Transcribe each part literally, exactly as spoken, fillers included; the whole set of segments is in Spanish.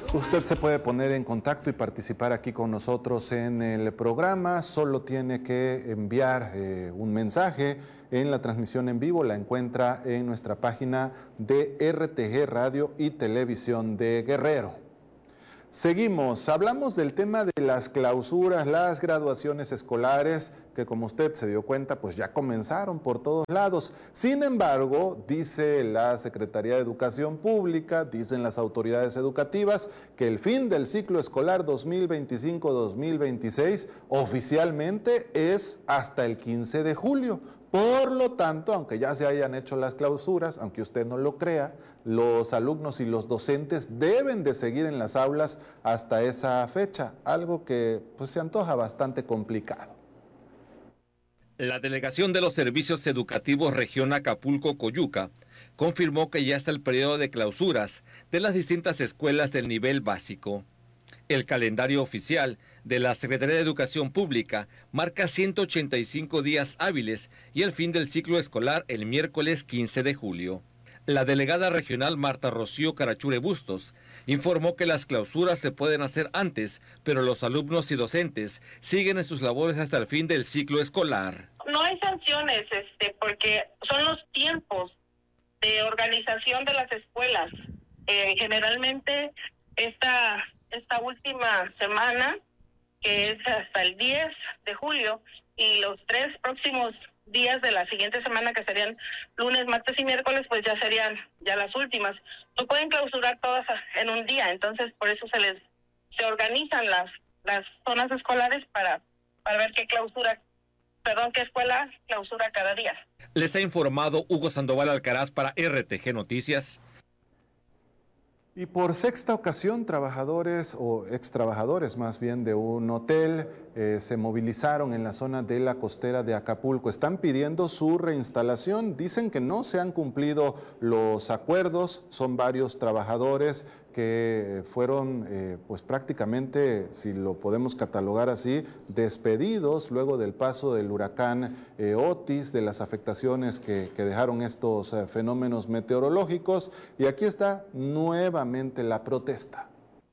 Usted se puede poner en contacto y participar aquí con nosotros en el programa. Solo tiene que enviar eh, un mensaje en la transmisión en vivo. La encuentra en nuestra página de R T G Radio y Televisión de Guerrero. Seguimos, hablamos del tema de las clausuras, las graduaciones escolares, que como usted se dio cuenta, pues ya comenzaron por todos lados. Sin embargo, dice la Secretaría de Educación Pública, dicen las autoridades educativas, que el fin del ciclo escolar dos mil veinticinco dos mil veintiséis oficialmente es hasta el quince de julio. Por lo tanto, aunque ya se hayan hecho las clausuras, aunque usted no lo crea, los alumnos y los docentes deben de seguir en las aulas hasta esa fecha, algo que pues, se antoja bastante complicado. La Delegación de los Servicios Educativos Región Acapulco-Coyuca confirmó que ya está el periodo de clausuras de las distintas escuelas del nivel básico. El calendario oficial de la Secretaría de Educación Pública marca ciento ochenta y cinco días hábiles y el fin del ciclo escolar el miércoles quince de julio. La delegada regional Marta Rocío Carachure Bustos informó que las clausuras se pueden hacer antes, pero los alumnos y docentes siguen en sus labores hasta el fin del ciclo escolar. No hay sanciones, este, porque son los tiempos de organización de las escuelas. Eh, generalmente esta, esta última semana, que es hasta el diez de julio, y los tres próximos días de la siguiente semana, que serían lunes, martes y miércoles, pues ya serían ya las últimas. No pueden clausurar todas en un día, entonces por eso se les se organizan las las zonas escolares para para ver qué clausura, perdón, qué escuela clausura cada día. Les ha informado Hugo Sandoval Alcaraz para R T G Noticias. Y por sexta ocasión, trabajadores o ex trabajadores más bien de un hotel eh, se movilizaron en la zona de la costera de Acapulco. Están pidiendo su reinstalación. Dicen que no se han cumplido los acuerdos. Son varios trabajadores que fueron eh, pues prácticamente, si lo podemos catalogar así, despedidos luego del paso del huracán eh, Otis, de las afectaciones que, que dejaron estos eh, fenómenos meteorológicos. Y aquí está nuevamente la protesta.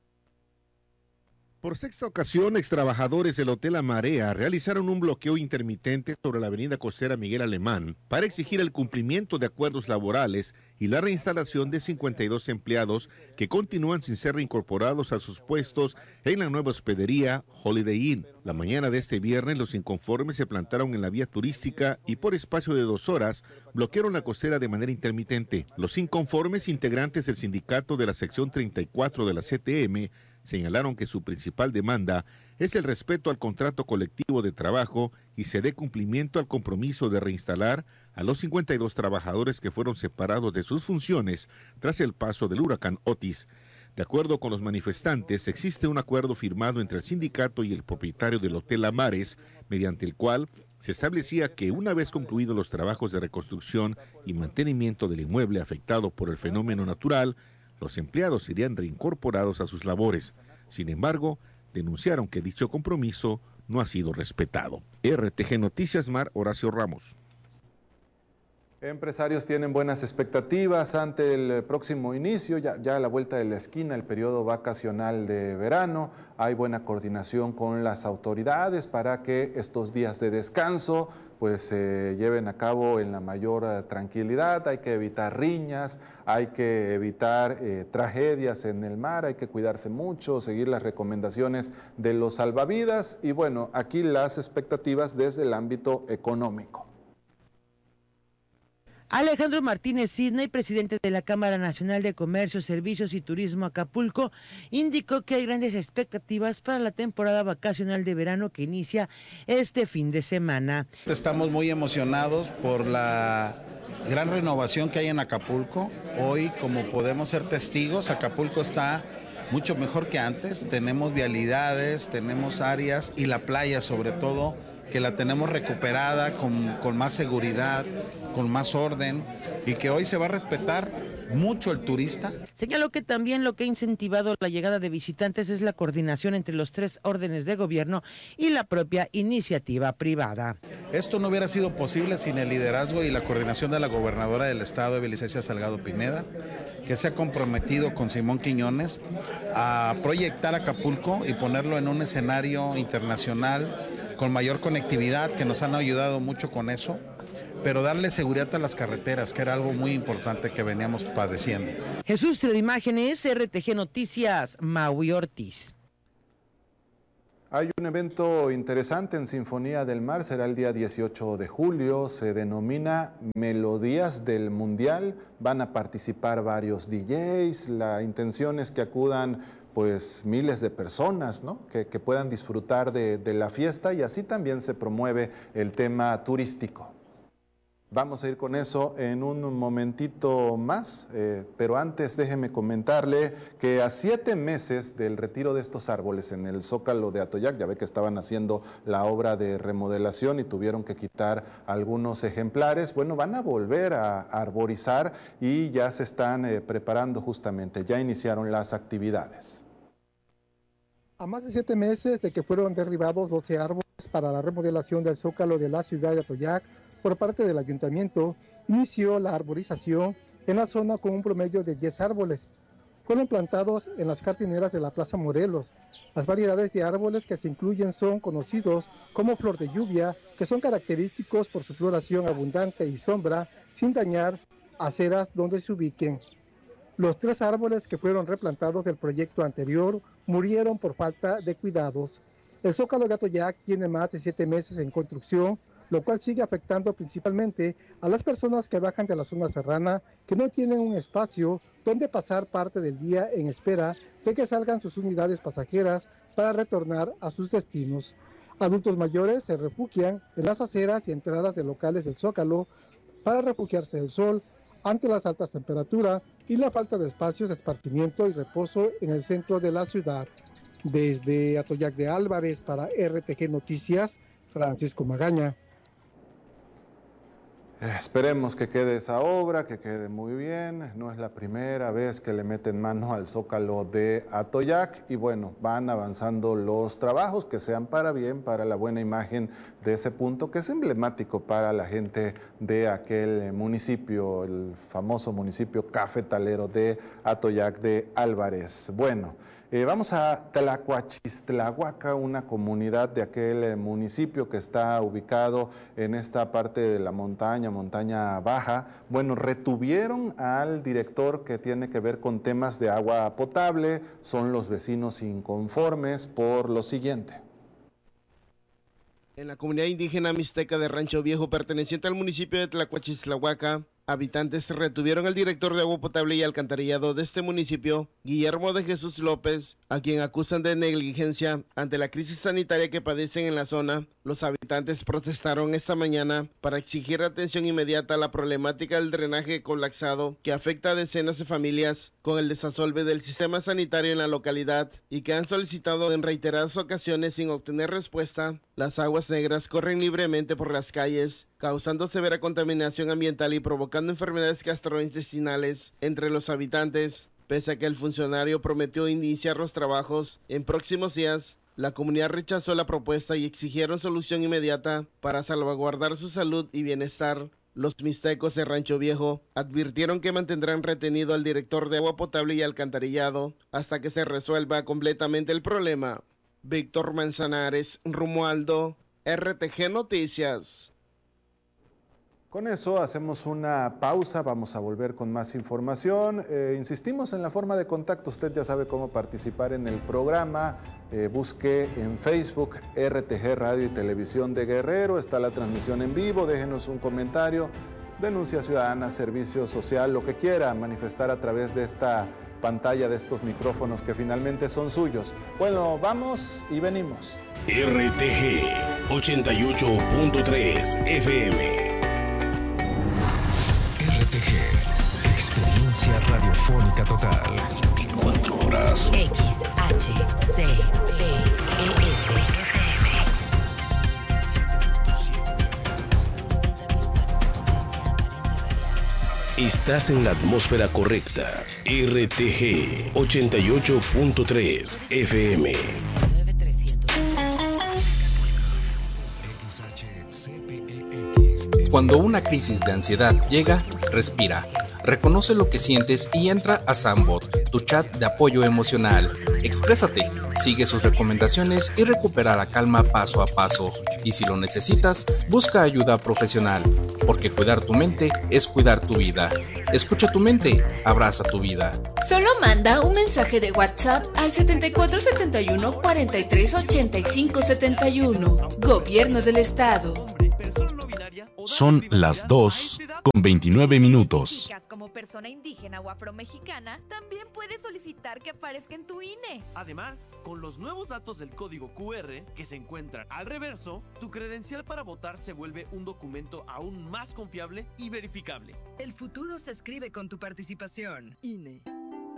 Por sexta ocasión, extrabajadores del Hotel La Marea realizaron un bloqueo intermitente sobre la avenida costera Miguel Alemán para exigir el cumplimiento de acuerdos laborales y la reinstalación de cincuenta y dos empleados que continúan sin ser reincorporados a sus puestos en la nueva hospedería Holiday Inn. La mañana de este viernes, los inconformes se plantaron en la vía turística y por espacio de dos horas bloquearon la costera de manera intermitente. Los inconformes, integrantes del sindicato de la sección treinta y cuatro de la C T M, señalaron que su principal demanda es el respeto al contrato colectivo de trabajo y se dé cumplimiento al compromiso de reinstalar a los cincuenta y dos trabajadores que fueron separados de sus funciones tras el paso del huracán Otis. De acuerdo con los manifestantes, existe un acuerdo firmado entre el sindicato y el propietario del Hotel Amares, mediante el cual se establecía que una vez concluidos los trabajos de reconstrucción y mantenimiento del inmueble afectado por el fenómeno natural, los empleados serían reincorporados a sus labores. Sin embargo, denunciaron que dicho compromiso no ha sido respetado. R T G Noticias, Mar Horacio Ramos. Empresarios tienen buenas expectativas ante el próximo inicio, ya, ya a la vuelta de la esquina, el periodo vacacional de verano. Hay buena coordinación con las autoridades para que estos días de descanso pues se eh, lleven a cabo en la mayor eh, tranquilidad. Hay que evitar riñas, hay que evitar eh, tragedias en el mar, hay que cuidarse mucho, seguir las recomendaciones de los salvavidas y bueno, aquí las expectativas desde el ámbito económico. Alejandro Martínez Sidney, presidente de la Cámara Nacional de Comercio, Servicios y Turismo Acapulco, indicó que hay grandes expectativas para la temporada vacacional de verano que inicia este fin de semana. Estamos muy emocionados por la gran renovación que hay en Acapulco. Hoy, como podemos ser testigos, Acapulco está mucho mejor que antes. Tenemos vialidades, tenemos áreas y la playa sobre todo, que la tenemos recuperada con, con más seguridad, con más orden y que hoy se va a respetar mucho el turista. Señaló que también lo que ha incentivado la llegada de visitantes es la coordinación entre los tres órdenes de gobierno y la propia iniciativa privada. Esto no hubiera sido posible sin el liderazgo y la coordinación de la gobernadora del estado, Eviliscia Salgado Pineda, que se ha comprometido con Simón Quiñones a proyectar Acapulco y ponerlo en un escenario internacional con mayor conectividad, que nos han ayudado mucho con eso, pero darle seguridad a las carreteras, que era algo muy importante que veníamos padeciendo. Jesús Trio de Imágenes, R T G Noticias, Maui Ortiz. Hay un evento interesante en Sinfonía del Mar, será el día dieciocho de julio, se denomina Melodías del Mundial, van a participar varios D Js, la intención es que acudan pues miles de personas, ¿no? que, que puedan disfrutar de, de la fiesta y así también se promueve el tema turístico. Vamos a ir con eso en un momentito más, eh, pero antes déjeme comentarle que a siete meses del retiro de estos árboles en el Zócalo de Atoyac, ya ve que estaban haciendo la obra de remodelación y tuvieron que quitar algunos ejemplares, bueno, van a volver a arborizar y ya se están eh, preparando justamente, ya iniciaron las actividades. A más de siete meses de que fueron derribados doce árboles para la remodelación del Zócalo de la ciudad de Atoyac, por parte del ayuntamiento, inició la arborización en la zona con un promedio de diez árboles. Fueron plantados en las jardineras de la Plaza Morelos. Las variedades de árboles que se incluyen son conocidos como flor de lluvia, que son característicos por su floración abundante y sombra, sin dañar aceras donde se ubiquen. Los tres árboles que fueron replantados del proyecto anterior murieron por falta de cuidados. El Zócalo de Atoyac tiene más de siete meses en construcción, lo cual sigue afectando principalmente a las personas que bajan de la zona serrana, que no tienen un espacio donde pasar parte del día en espera de que salgan sus unidades pasajeras para retornar a sus destinos. Adultos mayores se refugian en las aceras y entradas de locales del Zócalo para refugiarse del sol ante las altas temperaturas y la falta de espacios de esparcimiento y reposo en el centro de la ciudad. Desde Atoyac de Álvarez para R T G Noticias, Francisco Magaña. Esperemos que quede esa obra, que quede muy bien. No es la primera vez que le meten mano al Zócalo de Atoyac y bueno, van avanzando los trabajos que sean para bien, para la buena imagen de ese punto que es emblemático para la gente de aquel municipio, el famoso municipio cafetalero de Atoyac de Álvarez. Bueno. Eh, vamos a Tlacuachistlahuaca, una comunidad de aquel eh, municipio que está ubicado en esta parte de la montaña, montaña baja. Bueno, retuvieron al director que tiene que ver con temas de agua potable, son los vecinos inconformes por lo siguiente. En la comunidad indígena mixteca de Rancho Viejo, perteneciente al municipio de Tlacuachistlahuaca, habitantes retuvieron al director de agua potable y alcantarillado de este municipio, Guillermo de Jesús López, a quien acusan de negligencia ante la crisis sanitaria que padecen en la zona. Los habitantes protestaron esta mañana para exigir atención inmediata a la problemática del drenaje colapsado que afecta a decenas de familias con el desasolve del sistema sanitario en la localidad y que han solicitado en reiteradas ocasiones sin obtener respuesta. Las aguas negras corren libremente por las calles, causando severa contaminación ambiental y provocando enfermedades gastrointestinales entre los habitantes. Pese a que el funcionario prometió iniciar los trabajos en próximos días, la comunidad rechazó la propuesta y exigieron solución inmediata para salvaguardar su salud y bienestar. Los mixtecos de Rancho Viejo advirtieron que mantendrán retenido al director de agua potable y alcantarillado hasta que se resuelva completamente el problema. Víctor Manzanares, Romualdo, R T G Noticias. Con eso hacemos una pausa, vamos a volver con más información. Eh, insistimos en la forma de contacto, usted ya sabe cómo participar en el programa. Eh, busque en Facebook R T G Radio y Televisión de Guerrero, está la transmisión en vivo, déjenos un comentario, denuncia ciudadana, servicio social, lo que quiera manifestar a través de esta pantalla, de estos micrófonos que finalmente son suyos. Bueno, vamos y venimos. R T G ochenta y ocho punto tres F M. R T G, experiencia radiofónica total. veinticuatro horas. X H C P E S F M. Está Estás en la atmósfera correcta. R T G ochenta y ocho punto tres F M. Cuando una crisis de ansiedad llega, respira. Reconoce lo que sientes y entra a Sambot, tu chat de apoyo emocional. Exprésate, sigue sus recomendaciones y recupera la calma paso a paso. Y si lo necesitas, busca ayuda profesional, porque cuidar tu mente es cuidar tu vida. Escucha tu mente, abraza tu vida. Solo manda un mensaje de WhatsApp al setenta y cuatro setenta y uno cuarenta y tres ochenta y cinco setenta y uno. Gobierno del Estado. Son las dos con veintinueve minutos. Como persona indígena o afromexicana, también puedes solicitar que aparezca en tu I N E. Además, con los nuevos datos del código Q R que se encuentran al reverso, tu credencial para votar se vuelve un documento aún más confiable y verificable. El futuro se escribe con tu participación. I N E.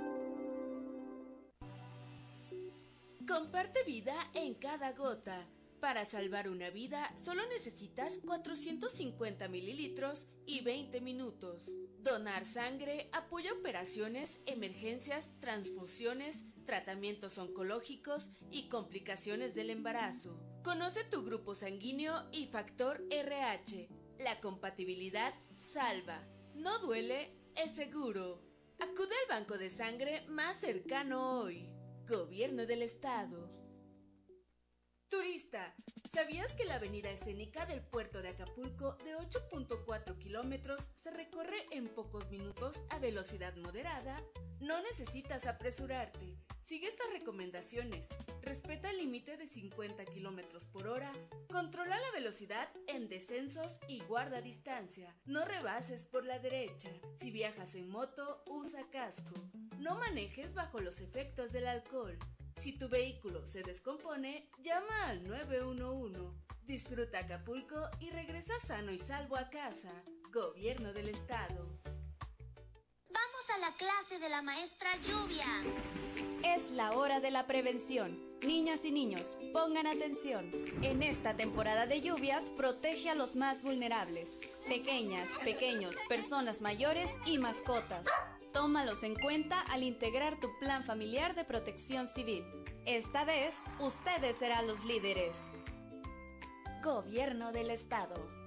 Comparte vida en cada gota. Para salvar una vida, solo necesitas cuatrocientos cincuenta mililitros y veinte minutos. Donar sangre apoya operaciones, emergencias, transfusiones, tratamientos oncológicos y complicaciones del embarazo. Conoce tu grupo sanguíneo y factor R H. La compatibilidad salva. No duele, es seguro. Acude al banco de sangre más cercano hoy. Gobierno del Estado. Turista, ¿sabías que la avenida escénica del puerto de Acapulco de ocho punto cuatro kilómetros se recorre en pocos minutos a velocidad moderada? No necesitas apresurarte. Sigue estas recomendaciones. Respeta el límite de cincuenta kilómetros por hora. Controla la velocidad en descensos y guarda distancia. No rebases por la derecha. Si viajas en moto, usa casco. No manejes bajo los efectos del alcohol. Si tu vehículo se descompone, llama al nueve uno uno. Disfruta Acapulco y regresa sano y salvo a casa. Gobierno del Estado. Vamos a la clase de la maestra Lluvia. Es la hora de la prevención. Niñas y niños, pongan atención. En esta temporada de lluvias, protege a los más vulnerables. Pequeñas, pequeños, personas mayores y mascotas. Tómalos en cuenta al integrar tu plan familiar de protección civil. Esta vez, ustedes serán los líderes. Gobierno del Estado.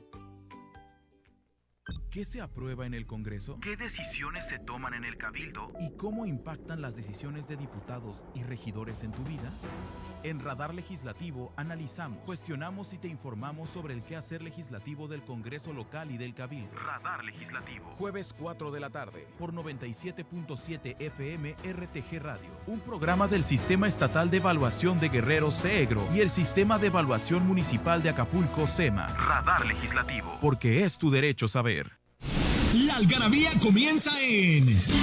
¿Qué se aprueba en el Congreso? ¿Qué decisiones se toman en el Cabildo? ¿Y cómo impactan las decisiones de diputados y regidores en tu vida? En Radar Legislativo analizamos, cuestionamos y te informamos sobre el quehacer legislativo del Congreso local y del Cabildo. Radar Legislativo. Jueves cuatro de la tarde, por noventa y siete punto siete F M R T G Radio. Un programa del Sistema Estatal de Evaluación de Guerrero CEGRO y el Sistema de Evaluación Municipal de Acapulco SEMA. Radar Legislativo. Porque es tu derecho saber. La algarabía comienza en